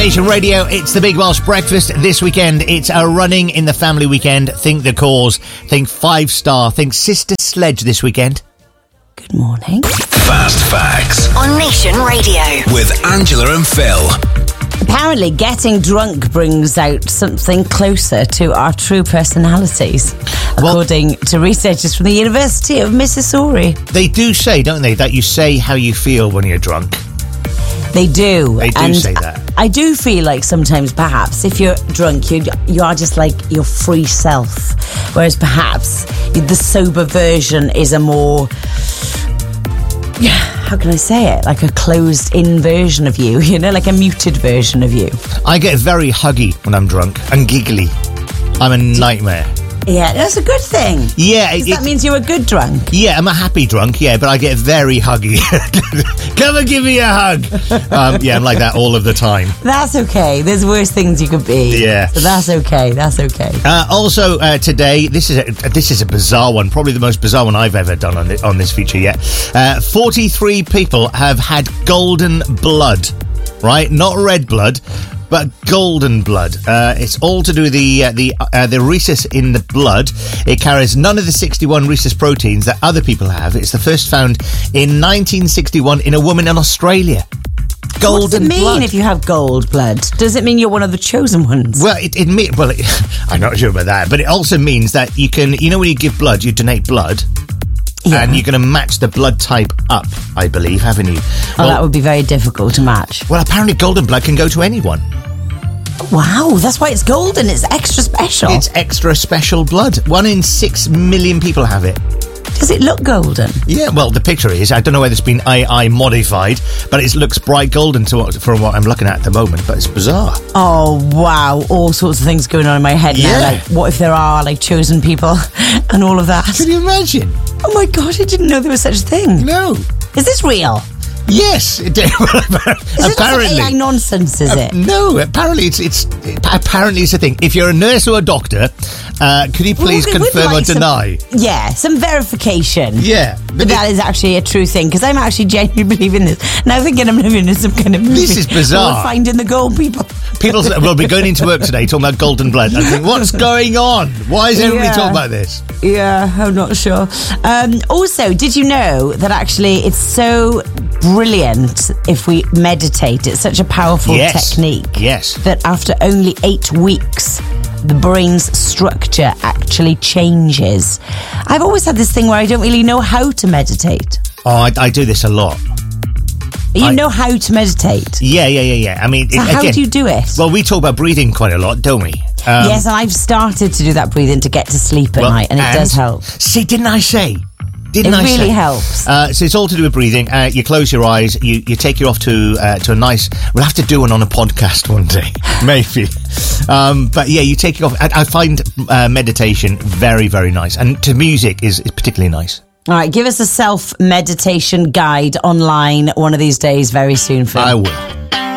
Nation Radio, it's the Big Welsh Breakfast. This weekend, it's a running in the family weekend. Think the cause, think 5-star, think Sister Sledge this weekend. Good morning. Fast Facts on Nation Radio with Angela and Phil. Apparently, getting drunk brings out something closer to our true personalities, according to researchers from the University of Missouri. They do say, don't they, that you say how you feel when you're drunk. They do. They do say that. I do feel like sometimes, perhaps, if you're drunk, you are just like your free self. Whereas perhaps the sober version is a more... how can I say it? Like a closed-in version of you, like a muted version of you. I get very huggy when I'm drunk and giggly. I'm a nightmare. Yeah, that's a good thing. Yeah. That means you're a good drunk. Yeah, I'm a happy drunk, but I get very huggy. Come and give me a hug. I'm like that all of the time. That's okay. There's worse things you could be. Yeah. So that's okay. Also, today, this is a bizarre one. Probably the most bizarre one I've ever done on this feature yet. 43 people have had golden blood, right? Not red blood, but golden blood. It's all to do with the rhesus in the blood. It carries none of the 61 rhesus proteins that other people have. It's the first found in 1961 in a woman in Australia. Golden What does it mean blood. if you have gold blood? Does it mean you're one of the chosen ones? Well, I'm not sure about that, but it also means that you can, when you give blood, you donate blood. Yeah. And you're going to match the blood type up, I believe, haven't you? Well, that would be very difficult to match. Well, apparently golden blood can go to anyone. Wow, that's why it's golden. It's extra special. It's extra special blood. 1 in 6 million people have it. Does it look golden? Yeah, well, the picture is. I don't know whether it's been AI modified, but it looks bright golden from what I'm looking at the moment, but it's bizarre. Oh, wow. All sorts of things going on in my head now. Like, what if there are, chosen people and all of that? Can you imagine? Oh, my gosh, I didn't know there was such a thing. No. Is this real? Yes, it did. Is Apparently, it AI nonsense, is it? No, apparently it's a thing. If you're a nurse or a doctor, could you please confirm or deny? Some verification. Yeah. But that is actually a true thing, because I'm actually genuinely believing this. Now thinking I'm living in some kind of movie. This is bizarre. We're finding the gold people. People will be going into work today talking about golden blood. I think, what's going on? Why is everybody talking about this? Yeah, I'm not sure. Also, did you know that actually it's so brilliant if we meditate? It's such a powerful technique. Yes. That after only 8 weeks, the brain's structure actually changes. I've always had this thing where I don't really know how to meditate. Oh, I do this a lot. You know how to meditate? Yeah. I mean, so how do you do it? Well, we talk about breathing quite a lot, don't we? Yes, and I've started to do that breathing to get to sleep at night, and it does help. See, didn't I say? It really helps. So it's all to do with breathing. You close your eyes. You take you off to a nice... We'll have to do one on a podcast one day, maybe. But yeah, you take it off. I find meditation very, very nice. And to music is particularly nice. All right, give us a self-meditation guide online one of these days very soon, Phil. I will.